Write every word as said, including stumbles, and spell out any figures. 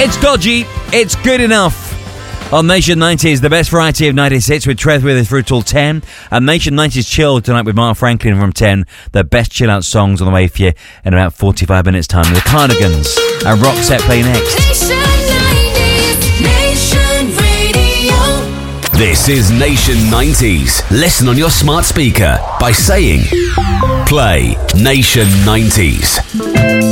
It's dodgy, it's good enough. On Nation nineties, the best variety of nineties hits with Trev with us through till ten. And Nation nineties Chill tonight with Mark Franklin from ten. The best chill out songs on the way for you in about forty-five minutes time. The Cardigans and Roxette play next. Nation nineties, Nation Radio. This is Nation nineties. Listen on your smart speaker by saying, play Nation nineties.